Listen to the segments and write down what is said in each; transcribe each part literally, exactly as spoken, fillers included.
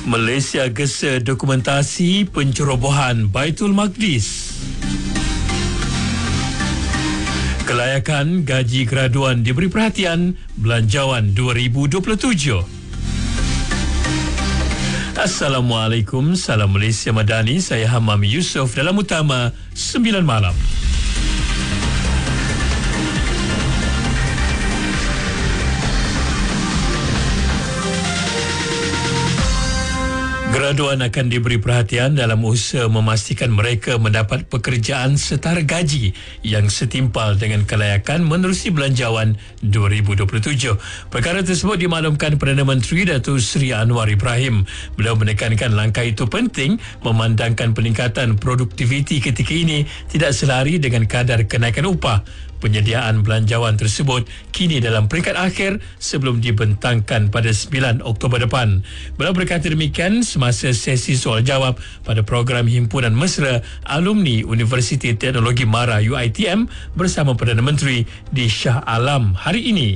Malaysia gesa dokumentasi pencerobohan Baitul Maqdis. Kelayakan gaji graduan diberi perhatian Belanjawan dua ribu dua puluh tujuh. Assalamualaikum, salam Malaysia Madani. Saya Hamam Yusof dalam Utama sembilan malam. Graduan akan diberi perhatian dalam usaha memastikan mereka mendapat pekerjaan setara gaji yang setimpal dengan kelayakan menerusi Belanjawan dua ribu dua puluh tujuh. Perkara tersebut dimaklumkan Perdana Menteri Datuk Seri Anwar Ibrahim. Beliau menekankan langkah itu penting memandangkan peningkatan produktiviti ketika ini tidak selari dengan kadar kenaikan upah. Penyediaan belanjawan tersebut kini dalam peringkat akhir sebelum dibentangkan pada sembilan Oktober depan. Beliau berkata demikian semasa sesi soal jawab pada program Himpunan Mesra Alumni Universiti Teknologi MARA U I T M bersama Perdana Menteri di Shah Alam hari ini.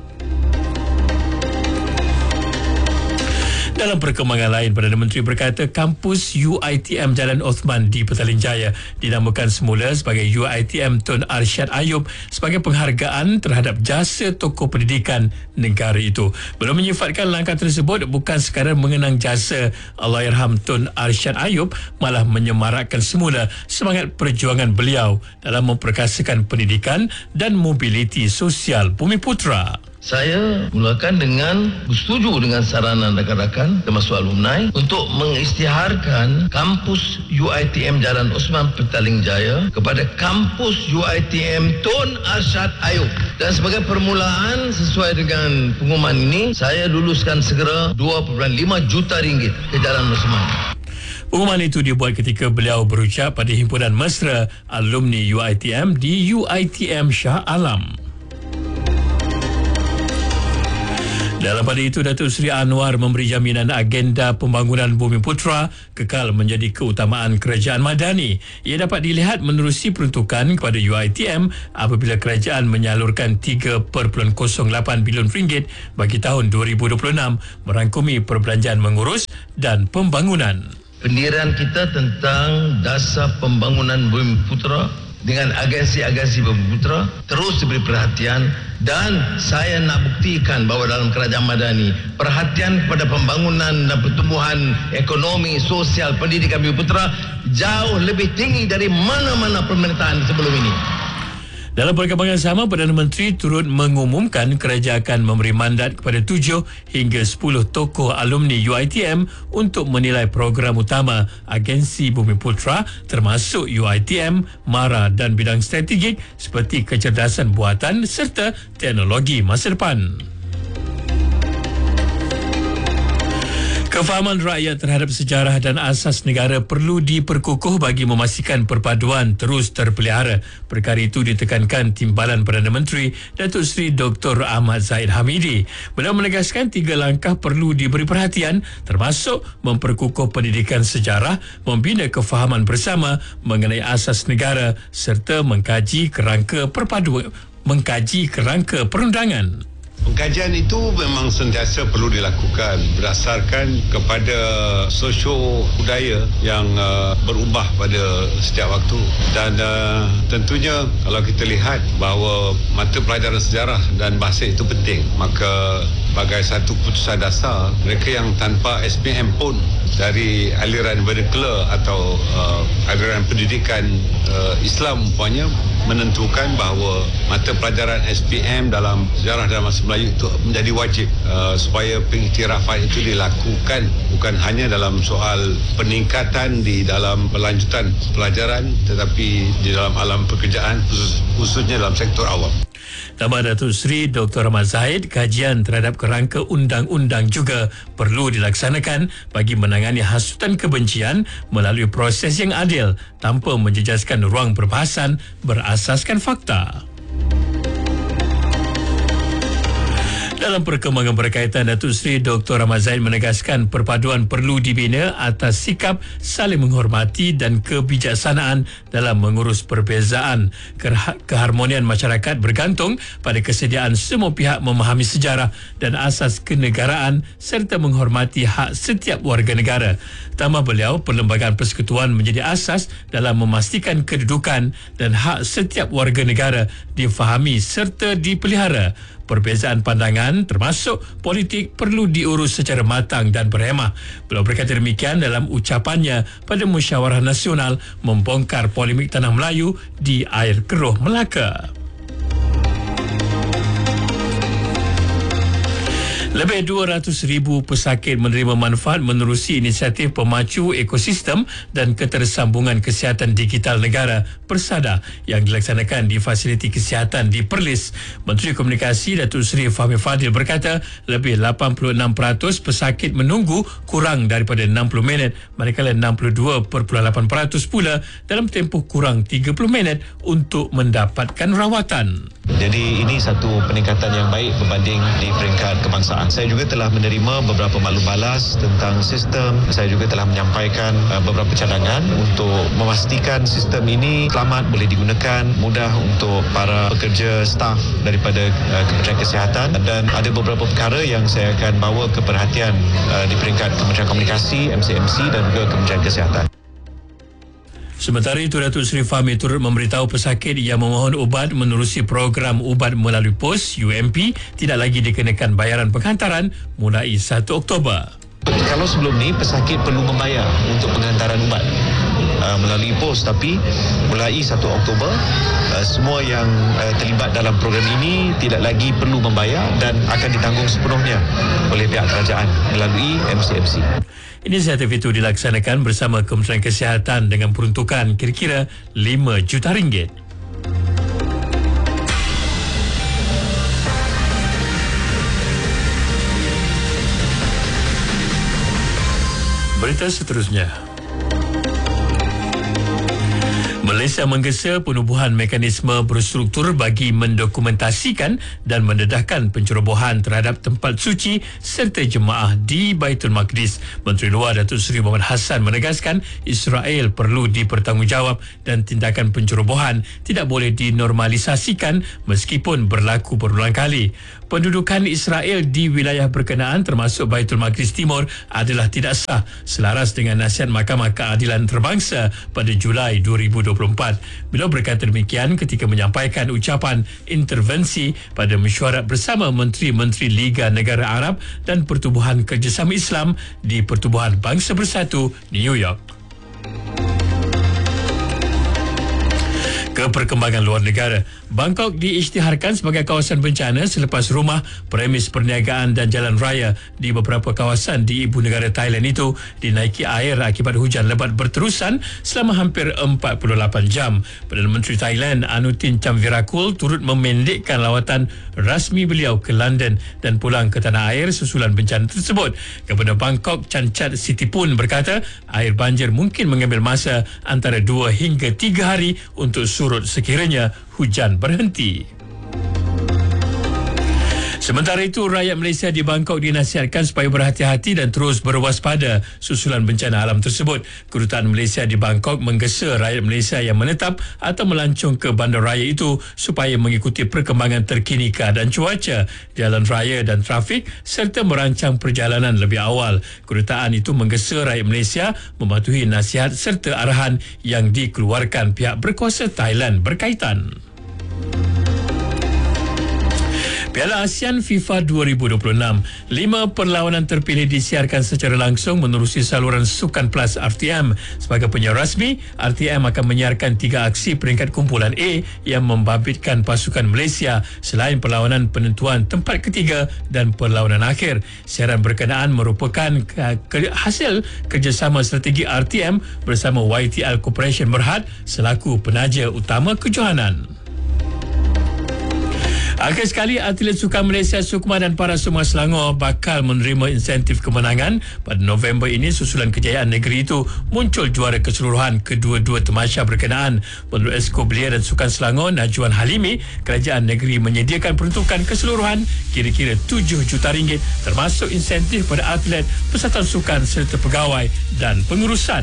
Dalam perkembangan lain, Perdana Menteri berkata kampus U I T M Jalan Osman di Petaling Jaya dinamakan semula sebagai U I T M Tun Arsyad Ayub sebagai penghargaan terhadap jasa tokoh pendidikan negara itu. Beliau menyifatkan langkah tersebut bukan sekadar mengenang jasa Allahyarham Tun Arsyad Ayub, malah menyemarakkan semula semangat perjuangan beliau dalam memperkasakan pendidikan dan mobiliti sosial Bumiputera. Saya mulakan dengan bersetuju dengan saranan rakan-rakan termasuk alumni untuk mengisytiharkan kampus U I T M Jalan Osman Petaling Jaya kepada kampus U I T M Tun Arsyad Ayub. Dan sebagai permulaan sesuai dengan pengumuman ini, saya luluskan segera dua perpuluhan lima juta ringgit ke Jalan Osman. Pengumuman itu dibuat ketika beliau berucap pada Himpunan Mesra Alumni U I T M di U I T M Shah Alam. Dalam pada itu, Datuk Seri Anwar memberi jaminan agenda pembangunan Bumiputera kekal menjadi keutamaan kerajaan Madani. Ia dapat dilihat menerusi peruntukan kepada U I T M apabila kerajaan menyalurkan tiga perpuluhan kosong lapan bilion ringgit bagi tahun dua ribu dua puluh enam merangkumi perbelanjaan mengurus dan pembangunan. Pendirian kita tentang dasar pembangunan Bumiputera dengan agensi-agensi Bumiputera terus diberi perhatian, dan saya nak buktikan bahawa dalam kerajaan Madani perhatian kepada pembangunan dan pertumbuhan ekonomi, sosial, pendidikan Bumiputera jauh lebih tinggi dari mana-mana pemerintahan sebelum ini. Dalam perkembangan sama, Perdana Menteri turut mengumumkan kerajaan akan memberi mandat kepada tujuh hingga sepuluh tokoh alumni U I T M untuk menilai program utama agensi Bumiputera termasuk U I T M, MARA dan bidang strategik seperti kecerdasan buatan serta teknologi masa depan. Kefahaman rakyat terhadap sejarah dan asas negara perlu diperkukuh bagi memastikan perpaduan terus terpelihara. Perkara itu ditekankan Timbalan Perdana Menteri Datuk Seri Doktor Ahmad Zahid Hamidi. Beliau menegaskan tiga langkah perlu diberi perhatian termasuk memperkukuh pendidikan sejarah, membina kefahaman bersama mengenai asas negara serta mengkaji kerangka perpaduan, mengkaji kerangka perundangan. Pengkajian itu memang sentiasa perlu dilakukan berdasarkan kepada sosio budaya yang uh, berubah pada setiap waktu, dan uh, tentunya kalau kita lihat bahawa mata pelajaran sejarah dan bahasa itu penting, maka sebagai satu keputusan dasar, mereka yang tanpa S P M pun dari aliran vernacular atau uh, aliran pendidikan uh, Islam umpamanya menentukan bahawa mata pelajaran S P M dalam sejarah dan bahasa Melayu itu menjadi wajib uh, supaya pengiktirafan itu dilakukan bukan hanya dalam soal peningkatan di dalam pelanjutan pelajaran tetapi di dalam alam pekerjaan, khusus, khususnya dalam sektor awam. Tambah Datuk Seri Doktor Ahmad Zahid, kajian terhadap kerangka undang-undang juga perlu dilaksanakan bagi menangani hasutan kebencian melalui proses yang adil tanpa menjejaskan ruang perbahasan berasaskan fakta. Dalam perkembangan berkaitan, Datuk Seri Doktor Ahmad Zahid menegaskan perpaduan perlu dibina atas sikap saling menghormati dan kebijaksanaan dalam mengurus perbezaan. Keharmonian masyarakat bergantung pada kesediaan semua pihak memahami sejarah dan asas kenegaraan serta menghormati hak setiap warga negara. Tambah beliau, Perlembagaan Persekutuan menjadi asas dalam memastikan kedudukan dan hak setiap warga negara difahami serta dipelihara. Perbezaan pandangan termasuk politik perlu diurus secara matang dan berhemah. Beliau berkata demikian dalam ucapannya pada Musyawarah Nasional membongkar polemik Tanah Melayu di Air Keruh, Melaka. Lebih dua ratus ribu pesakit menerima manfaat menerusi inisiatif pemacu ekosistem dan ketersambungan kesihatan digital negara Persada yang dilaksanakan di fasiliti kesihatan di Perlis. Menteri Komunikasi Datuk Seri Fahmi Fadil berkata lebih lapan puluh enam peratus pesakit menunggu kurang daripada enam puluh minit, manakala enam puluh dua perpuluhan lapan peratus pula dalam tempoh kurang tiga puluh minit untuk mendapatkan rawatan. Jadi ini satu peningkatan yang baik berbanding di peringkat kebangsaan. Saya juga telah menerima beberapa maklum balas tentang sistem. Saya juga telah menyampaikan uh, beberapa cadangan untuk memastikan sistem ini selamat, boleh digunakan, mudah untuk para pekerja staf daripada uh, Kementerian Kesihatan, dan ada beberapa perkara yang saya akan bawa ke perhatian uh, di peringkat Kementerian Komunikasi, M C M C dan juga Kementerian Kesihatan. Sementara itu, Datuk Seri Fahmi turut memberitahu pesakit yang memohon ubat menerusi program ubat melalui pos U M P tidak lagi dikenakan bayaran penghantaran mulai satu Oktober. Kalau sebelum ni pesakit perlu membayar untuk penghantaran ubat uh, melalui pos, tapi mulai satu Oktober uh, semua yang uh, terlibat dalam program ini tidak lagi perlu membayar dan akan ditanggung sepenuhnya oleh pihak kerajaan melalui M C M C. Inisiatif itu dilaksanakan bersama Kementerian Kesihatan dengan peruntukan kira-kira lima juta ringgit. Berita seterusnya. Malaysia menggesa penubuhan mekanisme berstruktur bagi mendokumentasikan dan mendedahkan pencerobohan terhadap tempat suci serta jemaah di Baitul Maqdis. Menteri Luar Datuk Seri Mohamad Hassan menegaskan Israel perlu dipertanggungjawab dan tindakan pencerobohan tidak boleh dinormalisasikan meskipun berlaku berulang kali. Pendudukan Israel di wilayah berkenaan termasuk Baitul Maqdis Timur adalah tidak sah selaras dengan nasihat Mahkamah Keadilan Terbangsa pada Julai dua ribu dua puluh empat. Beliau berkata demikian ketika menyampaikan ucapan intervensi pada mesyuarat bersama Menteri-Menteri Liga Negara Arab dan Pertubuhan Kerjasama Islam di Pertubuhan Bangsa Bersatu, New York. Ke perkembangan luar negara, Bangkok diisytiharkan sebagai kawasan bencana selepas rumah, premis perniagaan dan jalan raya di beberapa kawasan di ibu negara Thailand itu dinaiki air akibat hujan lebat berterusan selama hampir empat puluh lapan jam. Perdana Menteri Thailand Anutin Chamvirakul turut memendekkan lawatan rasmi beliau ke London dan pulang ke tanah air susulan bencana tersebut. Gubernur Bangkok Chanchat Sitipun berkata air banjir mungkin mengambil masa antara dua hingga tiga hari untuk surut sekiranya hujan berhenti. Sementara itu, rakyat Malaysia di Bangkok dinasihatkan supaya berhati-hati dan terus berwaspada susulan bencana alam tersebut. Kedutaan Malaysia di Bangkok menggesa rakyat Malaysia yang menetap atau melancong ke bandaraya itu supaya mengikuti perkembangan terkini keadaan cuaca, jalan raya dan trafik serta merancang perjalanan lebih awal. Kedutaan itu menggesa rakyat Malaysia mematuhi nasihat serta arahan yang dikeluarkan pihak berkuasa Thailand berkaitan. Piala ASEAN FIFA dua ribu dua puluh enam. Lima perlawanan terpilih disiarkan secara langsung menerusi saluran Sukan Plus R T M. Sebagai penyiar rasmi, R T M akan menyiarkan tiga aksi peringkat kumpulan A yang membabitkan pasukan Malaysia selain perlawanan penentuan tempat ketiga dan perlawanan akhir. Siaran berkenaan merupakan ke- hasil kerjasama strategi R T M bersama Y T L Corporation Berhad selaku penaja utama kejohanan. Akhir sekali, atlet sukan Malaysia Sukma dan para semua Selangor bakal menerima insentif kemenangan pada November ini susulan kejayaan negeri itu muncul juara keseluruhan kedua-dua temasya berkenaan. Menurut Esko Belia dan Sukan Selangor, Najwan Halimi, kerajaan negeri menyediakan peruntukan keseluruhan kira-kira tujuh juta ringgit termasuk insentif pada atlet, persatuan sukan serta pegawai dan pengurusan.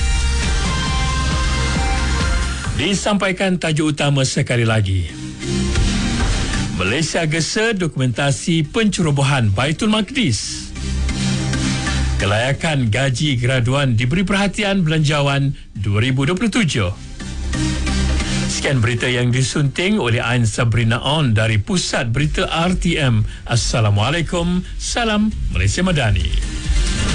Disampaikan tajuk utama sekali lagi. Malaysia gesa dokumentasi pencerobohan Baitul Maqdis. Kelayakan gaji graduan diberi perhatian belanjawan dua ribu dua puluh tujuh. Sekian berita yang disunting oleh Ain Sabrina On dari Pusat Berita R T M. Assalamualaikum. Salam Malaysia Madani.